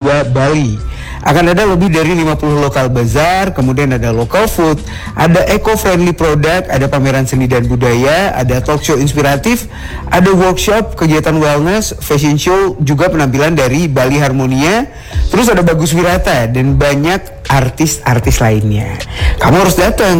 2 Bali. Akan ada lebih dari 50 lokal bazar, kemudian ada local food, ada eco-friendly product, ada pameran seni dan budaya, ada talk show inspiratif, ada workshop, kegiatan wellness, fashion show, juga penampilan dari Bali Harmonia, terus ada Bagus Wirata dan banyak artis-artis lainnya. Kamu harus datang.